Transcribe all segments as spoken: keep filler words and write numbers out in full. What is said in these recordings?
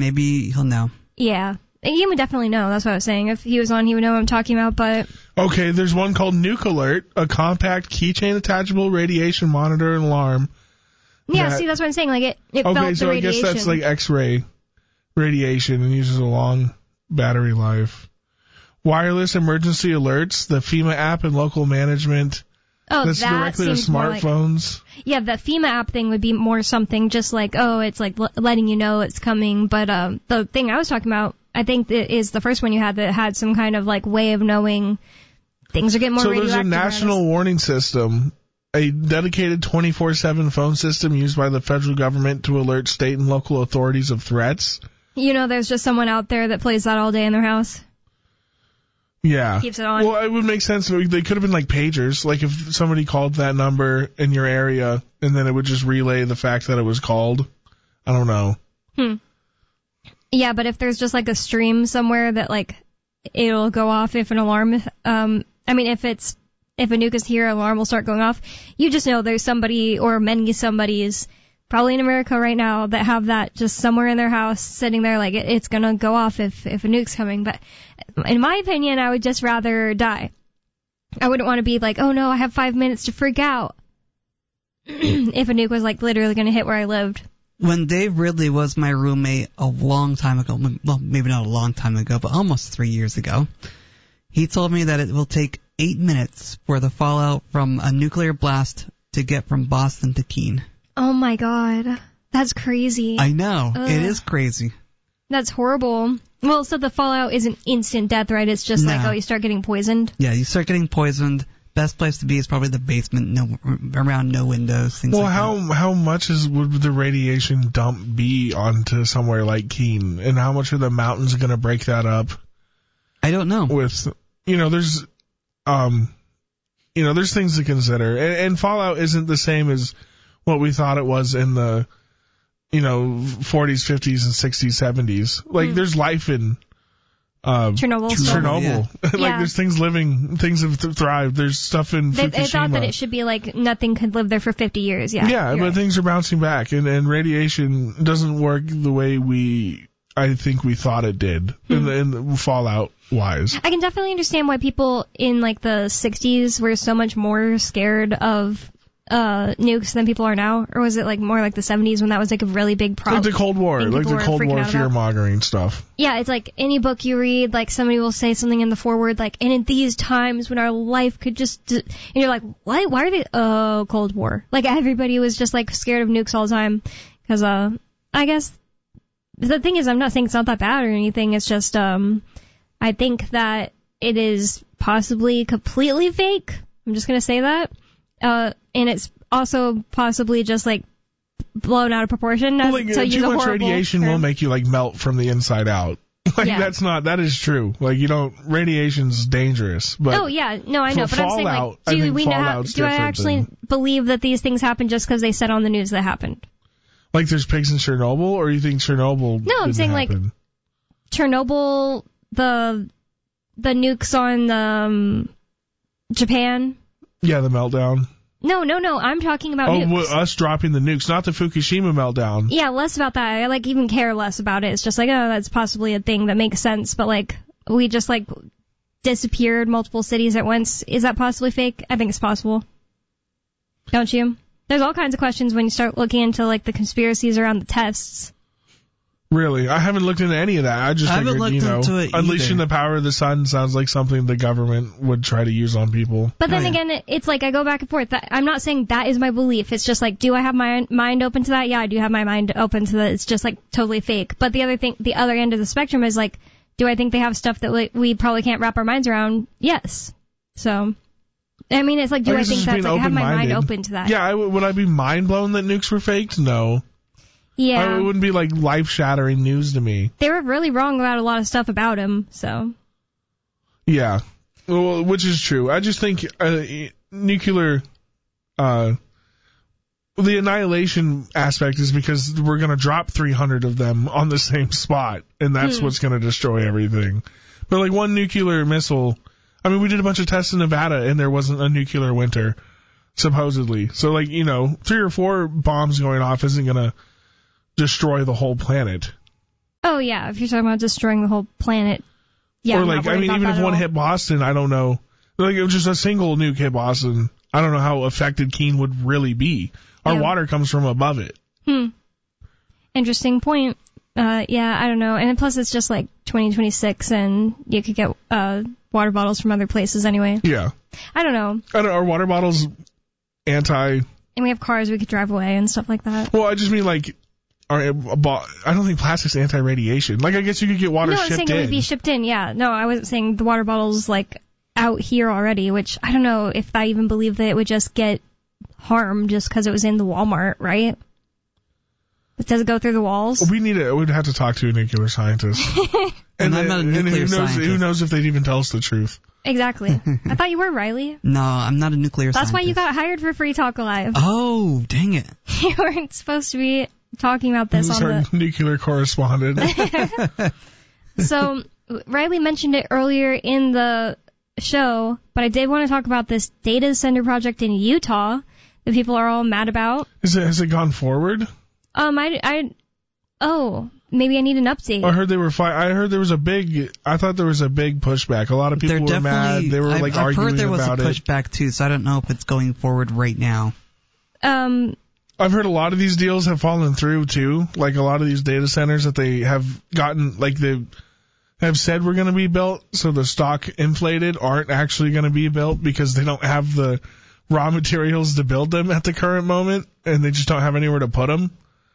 maybe he'll know. Yeah. He would definitely know. That's what I was saying. If he was on, he would know what I'm talking about, but... Okay, there's one called Nuke Alert, a compact keychain attachable radiation monitor and alarm. Yeah, that, see, that's what I'm saying. Like, it, it okay, felt so the radiation. I guess that's like X-ray radiation and uses a long battery life. Wireless emergency alerts, the FEMA app and local management. Oh, that's that directly to seems more like, smartphones. yeah, the FEMA app thing would be more something just like, oh, it's like l- letting you know it's coming. But um, the thing I was talking about, I think it is the first one you had that had some kind of like way of knowing things are getting more so radioactive. So there's a national warning system, a dedicated twenty-four seven phone system used by the federal government to alert state and local authorities of threats. You know, there's just someone out there that plays that all day in their house. Yeah. Keeps it on. Well, it would make sense. They could have been like pagers. Like if somebody called that number in your area and then it would just relay the fact that it was called. I don't know. Hmm. Yeah, but if there's just like a stream somewhere that like it'll go off if an alarm, um, I mean, if it's, if a nuke is here, an alarm will start going off. You just know there's somebody or many somebodies probably in America right now that have that just somewhere in their house sitting there like it, it's going to go off if, if a nuke's coming. But in my opinion, I would just rather die. I wouldn't want to be like, oh no, I have five minutes to freak out if a nuke was like literally going to hit where I lived. When Dave Ridley was my roommate a long time ago, well, maybe not a long time ago, but almost three years ago, he told me that it will take eight minutes for the fallout from a nuclear blast to get from Boston to Keene. Oh my god. That's crazy. I know. Ugh. It is crazy. That's horrible. Well, so the fallout isn't instant death, right? It's just No. like, oh, you start getting poisoned? Yeah, you start getting poisoned. Best place to be is probably the basement, no around no windows, things Well, like how that. how much is would the radiation dump be onto somewhere like Keene, and how much are the mountains going to break that up? I don't know. With you know, there's um, you know, there's things to consider, and, and fallout isn't the same as what we thought it was in the you know forties, fifties, and sixties, seventies. Like Mm. there's life in. Uh, Chernobyl. stuff. Chernobyl. Yeah. like Yeah. there's things living, things have th- thrived. There's stuff in They, Fukushima. they thought that it should be like nothing could live there for fifty years. Yeah. Yeah, you're but right. things are bouncing back, and, and radiation doesn't work the way we, I think we thought it did, Hmm. in, the, in the fallout wise. I can definitely understand why people in like the sixties were so much more scared of uh nukes than people are now, or was it like more like the seventies when that was like a really big problem? Like the Cold War, thing like people the were Cold freaking War out fear about? mongering stuff. Yeah, it's like any book you read, like somebody will say something in the foreword, like, and in these times when our life could just, d-, and you're like, what? Why are they? Oh, Cold War. Like everybody was just like scared of nukes all the time, because uh, I guess the thing is, I'm not saying it's not that bad or anything. It's just um, I think that it is possibly completely fake. I'm just gonna say that, uh, and it's also possibly just like blown out of proportion. Well, like, to use too a much horrible radiation term. will make you like melt from the inside out. Like Yeah. that's not, that is true. Like you don't, radiation's dangerous, but Oh yeah, no, I know, for but I'm saying fallout, like, I do think we know? fallout's Do I different actually than- believe that these things happen just because they said on the news that happened? like there's pigs in Chernobyl, or you think Chernobyl? No, I'm didn't saying, like, happen? Chernobyl, the the nukes on um, Japan. Yeah, the meltdown. No, no, no. I'm talking about Oh, nukes. well, us dropping the nukes, not the Fukushima meltdown. Yeah, less about that. I like even care less about it. It's just like, oh, that's possibly a thing that makes sense. But like, we just like disappeared multiple cities at once. Is that possibly fake? I think it's possible. Don't you? There's all kinds of questions when you start looking into like the conspiracies around the tests. Really? I haven't looked into any of that. I just I haven't figured, you looked know, into it unleashing either. the power of the sun sounds like something the government would try to use on people. But then Oh, yeah. again, it, it's like I go back and forth. That, I'm not saying that is my belief. It's just like, do I have my mind open to that? Yeah, I do have my mind open to that. It's just like totally fake. But the other thing, the other end of the spectrum is like, do I think they have stuff that we, we probably can't wrap our minds around? Yes. So, I mean, it's like, do I I, guess think it's that's being like, have my mind open-minded. open to that? Yeah, I w- would I be mind blown that nukes were faked? No. Yeah. I, it wouldn't be like life shattering news to me. They were really wrong about a lot of stuff about him, so. Yeah, well, which is true. I just think uh, nuclear, uh, the annihilation aspect is because we're going to drop three hundred of them on the same spot, and that's Hmm. what's going to destroy everything. But like one nuclear missile, I mean, we did a bunch of tests in Nevada, and there wasn't a nuclear winter, supposedly. So like, you know, three or four bombs going off isn't going to destroy the whole planet. Oh, yeah, if you're talking about destroying the whole planet. Yeah, or like, I mean, even if one hit Boston, I don't know. Like, it was just a single nuke hit Boston. I don't know how affected Keene would really be. Our yeah. water comes from above it. Hmm. Interesting point. Uh, yeah, I don't know. And plus, it's just like twenty twenty-six, and you could get uh water bottles from other places anyway. Yeah. I don't know. I don't, are water bottles anti... And we have cars we could drive away and stuff like that. Well, I just mean like... Are, I don't think plastic's anti-radiation. Like, I guess you could get water no, shipped in. No, I was saying it would be shipped in, yeah. No, I wasn't saying the water bottles, like, out here already, which I don't know if I even believe that it would just get harmed just because it was in the Walmart, right? But does it go through the walls? Well, we need it. We'd have to talk to a nuclear scientist. and, and I'm not a nuclear and who knows, scientist. Who knows if they'd even tell us the truth? Exactly. I thought you were, Riley. No, I'm not a nuclear That's scientist. why you got hired for Free Talk Alive. Oh, dang it. You weren't supposed to be talking about this Who's on our the... nuclear correspondent? So, Riley mentioned it earlier in the show, but I did want to talk about this data center project in Utah that people are all mad about. Is it, has it gone forward? Um, I, I, oh, maybe I need an update. I heard they were fi- I heard there was a big, I thought there was a big pushback. A lot of people They're were mad. They were I've, like I've arguing heard there was about a it. pushback too, so I don't know if it's going forward right now. Um, I've heard a lot of these deals have fallen through too. Like a lot of these data centers that they have gotten, like they have said were going to be built, so the stock inflated, aren't actually going to be built because they don't have the raw materials to build them at the current moment, and they just don't have anywhere to put them.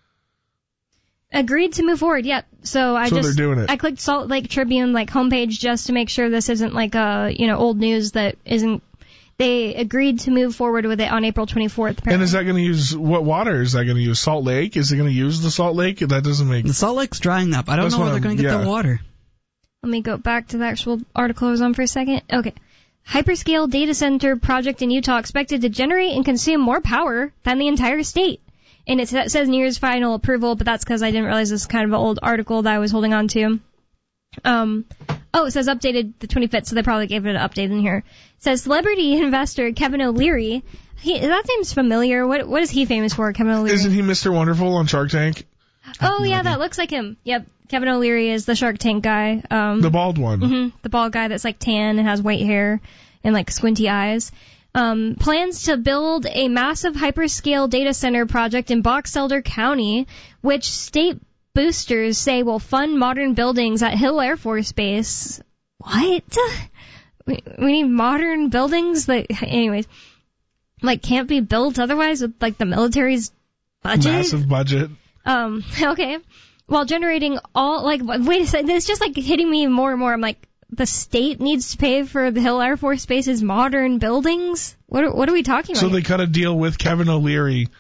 Agreed to move forward. Yep. So I So just they're doing it. I clicked Salt Lake Tribune like homepage just to make sure this isn't like a you know old news that isn't. They agreed to move forward with it on April twenty-fourth. Apparently. And is that going to use, what water is that going to use? Salt Lake? Is it going to use the Salt Lake? That doesn't make... The Salt Lake's drying up. I don't That's know where what they're going to get I'm- the yeah. water. Let me go back to the actual article I was on for a second. Okay. Hyperscale data center project in Utah expected to generate and consume more power than the entire state. And it sa- says nears final approval, but that's because I didn't realize this is kind of an old article that I was holding on to. Um, oh, it says updated the twenty-fifth, so they probably gave it an update in here. It says celebrity investor Kevin O'Leary. He, that name's familiar. What What is he famous for, Kevin O'Leary? Isn't he Mister Wonderful on Shark Tank? Oh, yeah, that looks like him. Yep. Kevin O'Leary is the Shark Tank guy. Um, The bald one. Mm-hmm, the bald guy that's like tan and has white hair and like squinty eyes. Um, plans to build a massive hyperscale data center project in Box Elder County, which state boosters say will fund modern buildings at Hill Air Force Base. What? We, we need modern buildings that, anyways, like can't be built otherwise with like the military's budget? Massive budget. Um, okay. While generating all, like, wait a second, it's just like hitting me more and more. I'm like, the state needs to pay for the Hill Air Force Base's modern buildings? What are, what are we talking about? So they here? cut a deal with Kevin O'Leary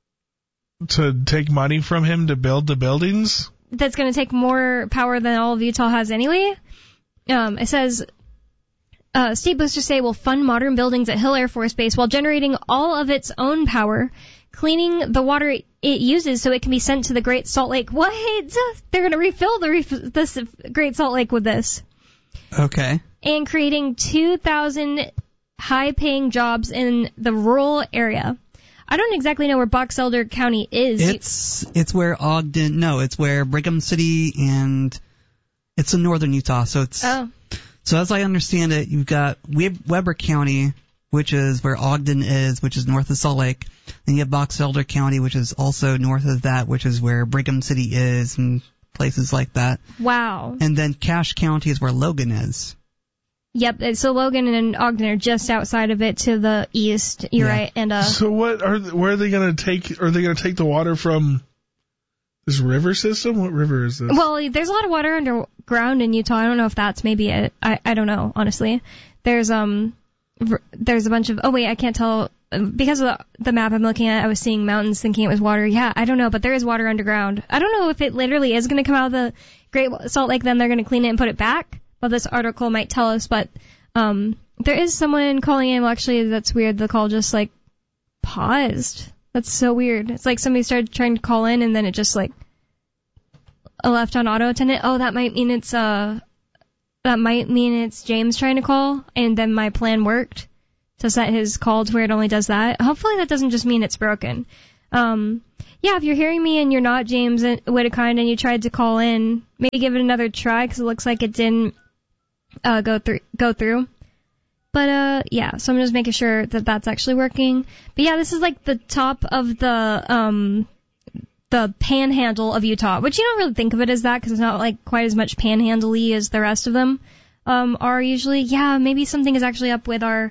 to take money from him to build the buildings? That's going to take more power than all of Utah has anyway. Um, it says, uh, state boosters say will fund modern buildings at Hill Air Force Base while generating all of its own power, cleaning the water it uses so it can be sent to the Great Salt Lake. What? They're going to refill the ref- this Great Salt Lake with this. Okay. And creating two thousand high-paying jobs in the rural area. I don't exactly know where Box Elder County is. It's it's where Ogden, no, it's where Brigham City and it's in northern Utah. So it's Oh. so as I understand it, you've got Web- Weber County, which is where Ogden is, which is north of Salt Lake. Then you have Box Elder County, which is also north of that, which is where Brigham City is and places like that. Wow. And then Cache County is where Logan is. Yep, so Logan and Ogden are just outside of it to the east. You're Yeah. right. And uh So what are where are they going to take? Are they going to take the water from this river system? What river is this? well, there's a lot of water underground in Utah. I don't know if that's maybe it. I I don't know, honestly. There's um r- there's a bunch of oh wait, I can't tell because of the, the map I'm looking at. I was seeing mountains thinking it was water. Yeah, I don't know, but there is water underground. I don't know if it literally is going to come out of the Great Salt Lake, then they're going to clean it and put it back. Well, this article might tell us, but um, there is someone calling in. Well, actually, that's weird. The call just like paused. That's so weird. It's like somebody started trying to call in and then it just like left on auto attendant. Oh, that might mean it's uh, that might mean it's James trying to call, and then my plan worked to set his call to where it only does that. Hopefully, that doesn't just mean it's broken. Um, yeah, if you're hearing me and you're not James Whittekind and you tried to call in, maybe give it another try because it looks like it didn't uh, go through. Go through. But uh, yeah, so I'm just making sure that that's actually working. But yeah, this is like the top of the um the panhandle of Utah, which you don't really think of it as that because it's not like quite as much panhandle-y as the rest of them um are usually. Yeah, maybe something is actually up with our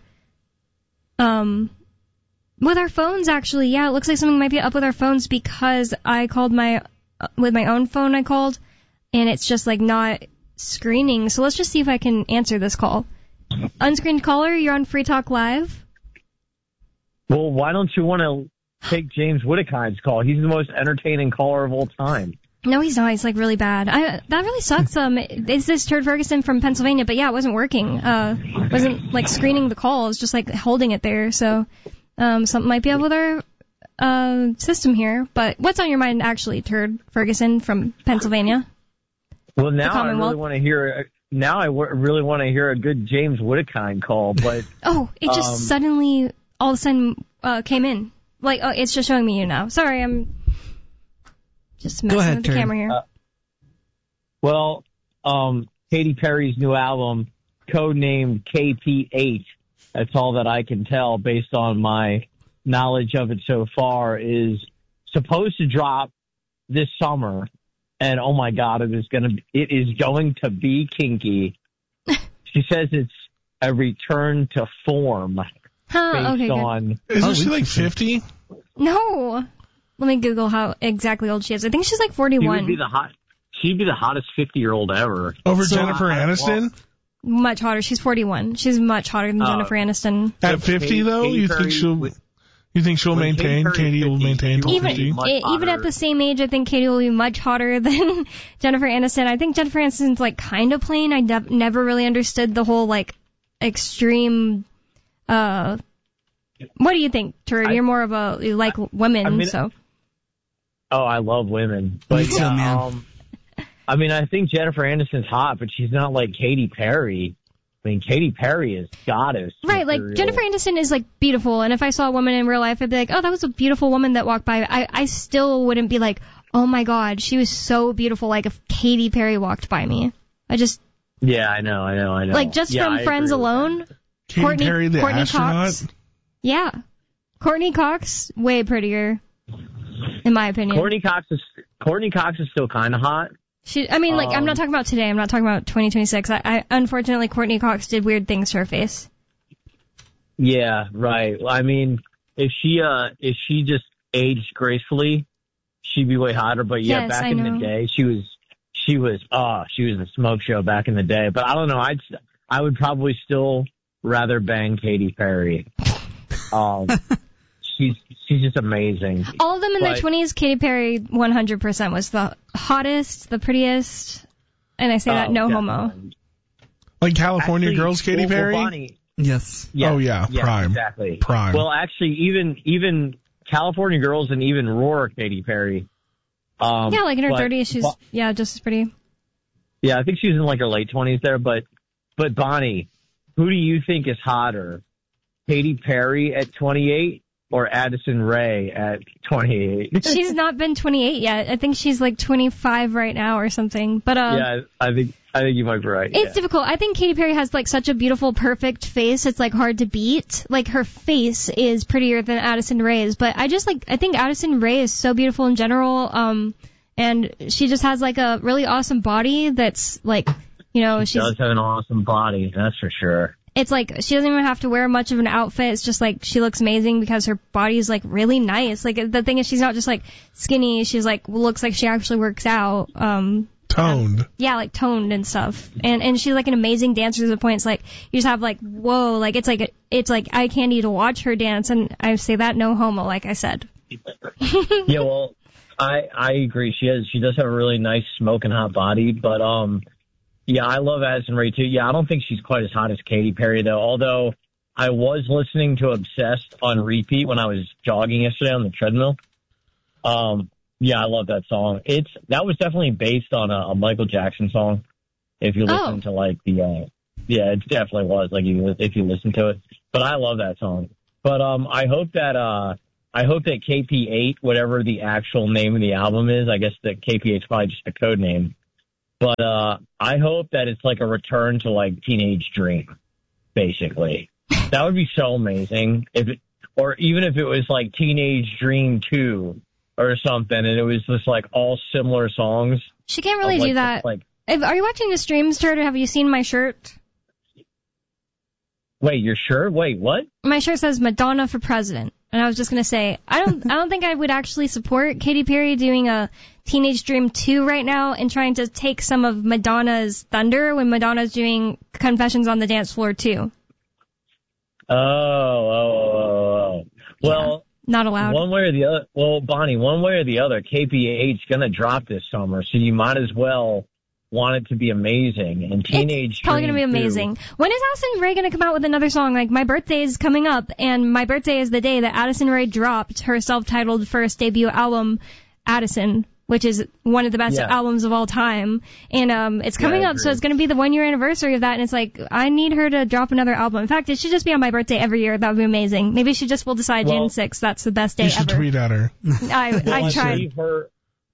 um with our phones actually. Yeah, it looks like something might be up with our phones because I called my uh, with my own phone I called and it's just like not screening. So let's just see if I can answer this call. Unscreened caller, you're on Free Talk Live. Well, why don't you want to take James Whittekind's call? He's the most entertaining caller of all time. No, he's not. He's like really bad. I, that really sucks. Um, is this Turd Ferguson from Pennsylvania? But yeah, it wasn't working. Uh, wasn't like screening the call. It was just like holding it there. So, um, something might be up with our uh system here. But what's on your mind actually, Turd Ferguson from Pennsylvania? Well, now I really want to hear. Now I w- really want to hear a good James Whittekind call, but oh, it just um, suddenly all of a sudden uh, came in. Like, oh, it's just showing me you now. Sorry, I'm just messing ahead, with the Turd. camera here. Uh, well, um, Katy Perry's new album, codenamed K P H, that's all that I can tell based on my knowledge of it so far, is supposed to drop this summer. And oh my God, it is gonna it is going to be kinky. She says it's a return to form Huh, based okay, good. on. Isn't Oh, she like interesting. fifty? No. Let me Google how exactly old she is. I think she's like She forty-one. would be the hot. She'd be the hottest fifty-year-old ever. Over So Jennifer I- Aniston? Much hotter. She's forty-one. She's much hotter than Oh. Jennifer Aniston. At If fifty, Katy- though? Katy you Perry think she'll would- you think she'll when maintain? Katy Perry's Katie will fifty, maintain till she Even will be fifty? much e- even hotter. at the same age, I think Katie will be much hotter than Jennifer Aniston. I think Jennifer Aniston's like kind of plain. I ne- never really understood the whole like extreme. Uh, what do you think, Turd? I- You're more of a you like women, I mean, so. Oh, I love women. But Me too, yeah, man. um, I mean, I think Jennifer Aniston's hot, but she's not like Katy Perry. I mean, Katy Perry is goddess. Right, like material. Jennifer Aniston is like beautiful, and if I saw a woman in real life, I'd be like, oh, that was a beautiful woman that walked by. I, I still wouldn't be like, oh my God, she was so beautiful. Like if Katy Perry walked by me, I just Yeah, I know, I know, I know. like just Yeah, from I Friends agree with alone. that. Katy Courtney- Perry, the Courtney astronaut? Cox. Yeah, Courtney Cox, way prettier, in my opinion. Courtney Cox is Courtney Cox is still kind of hot. She, I mean, like I'm Um, not talking about today. I'm not talking about twenty twenty-six. I, I unfortunately, Courtney Cox did weird things to her face. Yeah, right. Well, I mean, if she uh if she just aged gracefully, she'd be way hotter. But yeah, Yes, back I in know. the day, she was she was uh she was a smoke show back in the day. But I don't know. I'd I would probably still rather bang Katy Perry. Um, she's she's just amazing. All of them in their But- twenties, Katy Perry one hundred percent was the hottest, the prettiest, and I say that Oh, no definitely. homo. Like California Actually, Girls, Katy well, well, Perry? Bonnie, Yes. yeah, Oh, yeah, prime. exactly. Prime. Well, actually, even even California Girls and even Roar Katy Perry. Um, Yeah, like in her but- thirties, she's but- yeah, just as pretty. yeah, I think she was in like her late twenties there. But but Bonnie, who do you think is hotter, Katy Perry at twenty-eight or Addison Rae at twenty-eight? She's not been twenty-eight yet. I think she's like twenty-five right now or something. But uh, yeah, I think I think you might be right. it's yeah. difficult. I think Katy Perry has like such a beautiful, perfect face. It's like hard to beat. Like her face is prettier than Addison Rae's, but I just like I think Addison Rae is so beautiful in general. Um, and she just has like a really awesome body that's like, you know, She she's does have an awesome body, that's for sure. it's like she doesn't even have to wear much of an outfit. It's just like she looks amazing because her body is like really nice. Like the thing is, she's not just like skinny. She's like looks like she actually works out. Um, Toned. yeah, like toned and stuff. And and she's like an amazing dancer to the point it's like you just have like whoa, like it's like a, it's like eye candy to watch her dance. And I say that no homo, like I said. Yeah, well, I I agree. She has she does have a really nice smoking hot body, but um, yeah, I love Addison Rae too. Yeah, I don't think she's quite as hot as Katy Perry though. Although I was listening to Obsessed on repeat when I was jogging yesterday on the treadmill. Um, yeah, I love that song. It's that was definitely based on a, a Michael Jackson song. If you listen Oh. to like the uh, yeah, it definitely was like you if you listen to it. But I love that song. But um, I hope that uh. I hope that K P eight, whatever the actual name of the album is, I guess that K P eight is probably just a code name. But uh, I hope that it's like a return to like Teenage Dream, basically. That would be so amazing. If it, or even if it was like Teenage Dream two or something, and it was just like all similar songs. She can't really like, do that. Like, if, are you watching the streams, Turd, or have you seen my shirt? Wait, your shirt? Wait, what? My shirt says Madonna for President. And I was just gonna say, I don't, I don't think I would actually support Katy Perry doing a Teenage Dream two right now and trying to take some of Madonna's thunder when Madonna's doing Confessions on the Dance Floor too. Oh, oh, oh, oh. Well, yeah, not allowed. One way or the other. Well, Bonnie, one way or the other, K P eight's gonna drop this summer, so you might as well want it to be amazing. And Teenage It's probably Dream going to be amazing. When is Addison Rae going to come out with another song? Like, my birthday is coming up, and my birthday is the day that Addison Rae dropped her self-titled first debut album, Addison, which is one of the best yeah. albums of all time. And um it's coming yeah, up, so it's going to be the one-year anniversary of that, and it's like, I need her to drop another album. In fact, it should just be on my birthday every year. That would be amazing. Maybe she just will decide well, June sixth. That's the best day you should ever. Tweet at her. I, well, I I tried. believe her,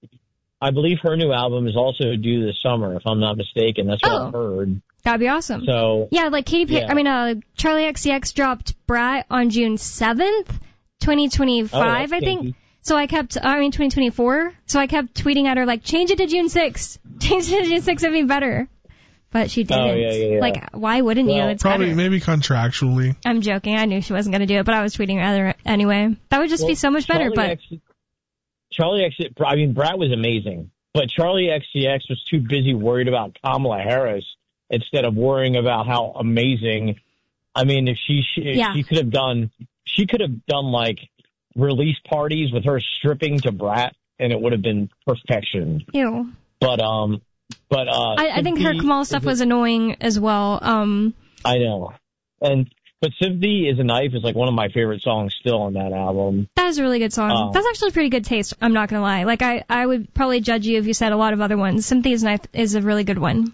I believe her new album is also due this summer, if I'm not mistaken. That's what oh, I've heard. That'd be awesome. So yeah, like Katy Perry. Yeah. I mean, uh, Charlie X C X dropped Brat on June seventh, twenty twenty-five, oh, I think. kinky. So I kept, I mean, twenty twenty-four. So I kept tweeting at her like, change it to June sixth. Change it to June sixth, it'd be better. But she didn't. Oh, yeah, yeah, yeah. Like, why wouldn't well, you? It's probably, better. maybe contractually. I'm joking. I knew she wasn't going to do it, but I was tweeting at her anyway. That would just well, be so much better. Charlie But X, Charlie X, I mean, Brat was amazing. But Charlie X C X was too busy worried about Kamala Harris instead of worrying about how amazing. I mean, if she if yeah. she could have done, she could have done like release parties with her stripping to Brat, and it would have been perfection. Ew. But um, but uh, I, I think her Kamala stuff was annoying as well. Um, I know, and but Sympathy is a Knife is like one of my favorite songs still on that album. That is a really good song. Um, That's actually pretty good taste. I'm not gonna lie. Like I, I would probably judge you if you said a lot of other ones. Sympathy is a Knife is a really good one.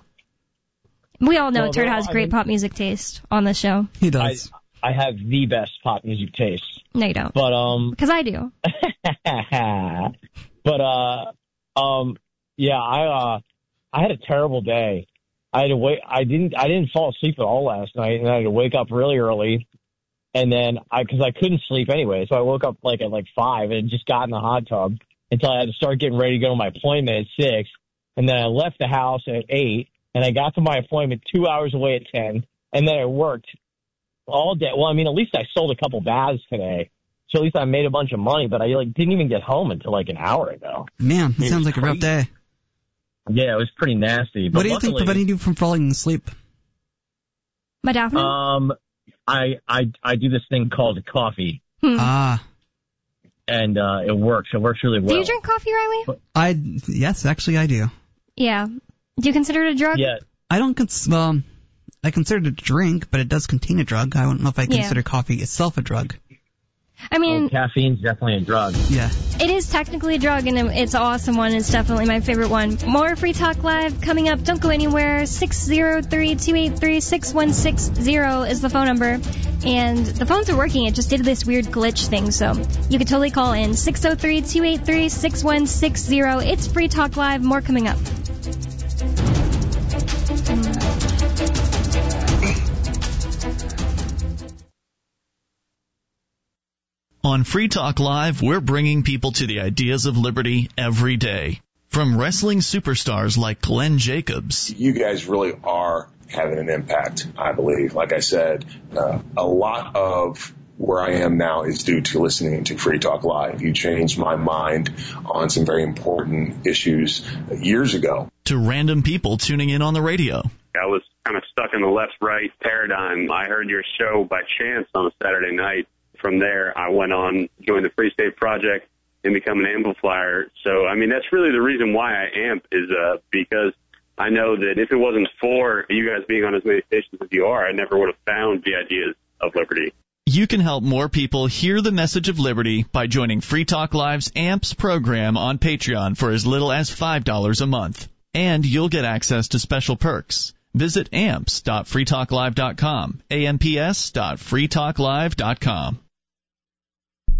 We all know well, Turd well, has I great mean, pop music taste on this show. He does. I, I have the best pop music taste. No, you don't. But um, because I do. but uh, um, yeah, I uh, I had a terrible day. I had to wait. I didn't. I didn't fall asleep at all last night, and I had to wake up really early. And then I, because I couldn't sleep anyway, so I woke up like at like five and just got in the hot tub until I had to start getting ready to go to my appointment at six. And then I left the house at eight, and I got to my appointment two hours away at ten. And then I worked all day. Well, I mean, at least I sold a couple baths today, so at least I made a bunch of money. But I like didn't even get home until like an hour ago. Man, it It sounds was like a rough day. Yeah, it was pretty nasty. But What do you think luckily, preventing you from falling asleep? Modafinil? Um, I I I do this thing called coffee, Hmm. Ah, and uh, it works. It works really well. Do you drink coffee, Riley? I yes, actually I do. Yeah. Do you consider it a drug? Yeah. I don't cons- well, I consider it a drink, but it does contain a drug. I don't know if I Yeah. consider coffee itself a drug. I mean, Well, caffeine's definitely a drug. Yeah. it is technically a drug, and it's an awesome one. It's definitely my favorite one. More Free Talk Live coming up. Don't go anywhere. six oh three, two eight three, six one six zero is the phone number. And the phones are working. It just did this weird glitch thing, so you can totally call in. six oh three, two eight three, six one six zero. It's Free Talk Live. More coming up. On Free Talk Live, we're bringing people to the ideas of liberty every day. From wrestling superstars like Glenn Jacobs. You guys really are having an impact, I believe. Like I said, uh, a lot of where I am now is due to listening to Free Talk Live. You changed my mind on some very important issues years ago. To random people tuning in on the radio. I was kind of stuck in the left-right paradigm. I heard your show by chance on a Saturday night. From there, I went on, joined the Free State Project, and become an amplifier. So, I mean, that's really the reason why I amp is uh, because I know that if it wasn't for you guys being on as many stations as you are, I never would have found the ideas of liberty. You can help more people hear the message of liberty by joining Free Talk Live's AMPS program on Patreon for as little as five dollars a month. And you'll get access to special perks. Visit amps dot free talk live dot com, amps dot free talk live dot com.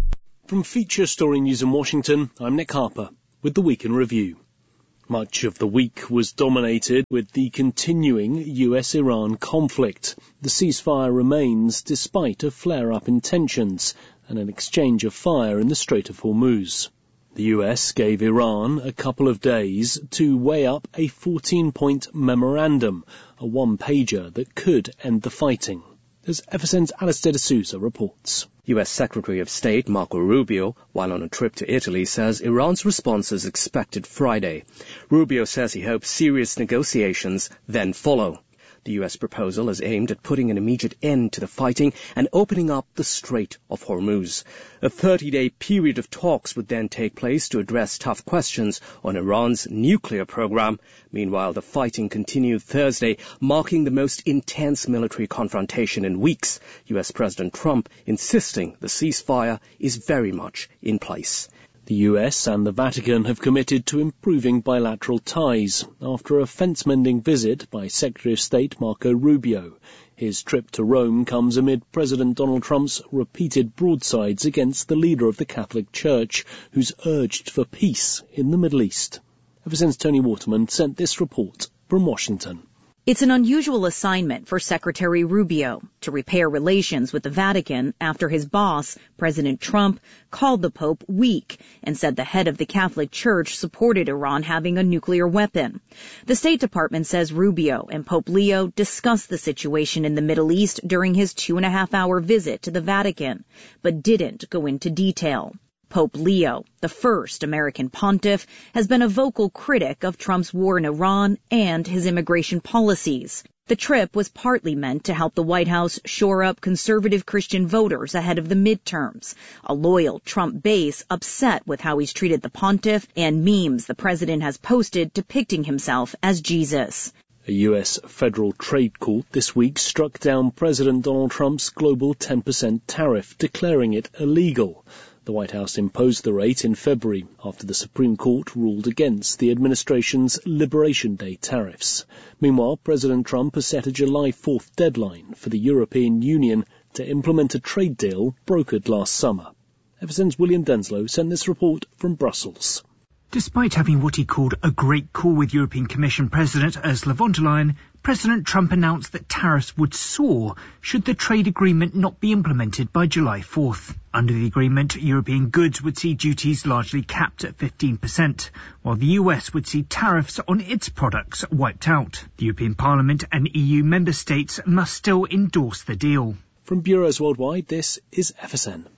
From Feature Story News in Washington, I'm Nick Harper with the Week in Review. Much of the week was dominated with the continuing U S Iran conflict. The ceasefire remains despite a flare-up in tensions and an exchange of fire in the Strait of Hormuz. The U S gave Iran a couple of days to weigh up a fourteen-point memorandum, a one-pager that could end the fighting. As F S N's Alistair D'Souza reports. U S Secretary of State Marco Rubio, while on a trip to Italy, says Iran's response is expected Friday. Rubio says he hopes serious negotiations then follow. The U S proposal is aimed at putting an immediate end to the fighting and opening up the Strait of Hormuz. A thirty-day period of talks would then take place to address tough questions on Iran's nuclear program. Meanwhile, the fighting continued Thursday, marking the most intense military confrontation in weeks. U S President Trump insisting the ceasefire is very much in place. The U S and the Vatican have committed to improving bilateral ties after a fence-mending visit by Secretary of State Marco Rubio. His trip to Rome comes amid President Donald Trump's repeated broadsides against the leader of the Catholic Church, who's urged for peace in the Middle East. Ever since Tony Waterman sent this report from Washington. It's an unusual assignment for Secretary Rubio to repair relations with the Vatican after his boss, President Trump, called the Pope weak and said the head of the Catholic Church supported Iran having a nuclear weapon. The State Department says Rubio and Pope Leo discussed the situation in the Middle East during his two and a half hour visit to the Vatican, but didn't go into detail. Pope Leo, the first American pontiff, has been a vocal critic of Trump's war in Iran and his immigration policies. The trip was partly meant to help the White House shore up conservative Christian voters ahead of the midterms, a loyal Trump base upset with how he's treated the pontiff and memes the president has posted depicting himself as Jesus. A U S federal trade court this week struck down President Donald Trump's global ten percent tariff, declaring it illegal. The White House imposed the rate in February after the Supreme Court ruled against the administration's Liberation Day tariffs. Meanwhile, President Trump has set a July fourth deadline for the European Union to implement a trade deal brokered last summer. Ever since William Denslow sent this report from Brussels. Despite having what he called a great call with European Commission President Ursula von der Leyen, President Trump announced that tariffs would soar should the trade agreement not be implemented by July fourth. Under the agreement, European goods would see duties largely capped at fifteen percent, while the U S would see tariffs on its products wiped out. The European Parliament and E U member states must still endorse the deal. From Bureaus Worldwide, this is F S N.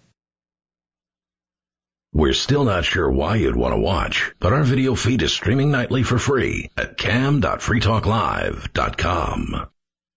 We're still not sure why you'd want to watch, but our video feed is streaming nightly for free at cam dot free talk live dot com.